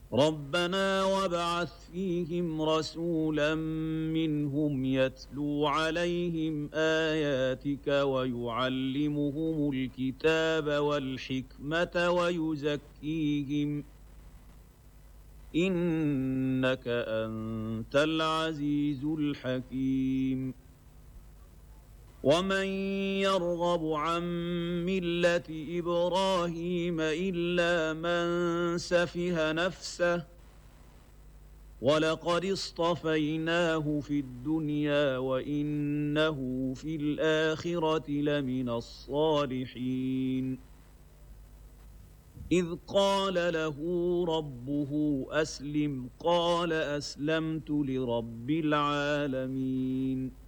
ربنا وابعث فيهم رسولا منهم يتلو عليهم آياتك ويعلمهم الكتاب والحكمة ويزكيهم إنك أنت العزيز الحكيم ومن يرغب عن ملة إبراهيم إلا من سفه نفسه ولقد اصطفيناه في الدنيا وإنه في الآخرة لمن الصالحين إذ قال له ربه أسلم قال أسلمت لرب العالمين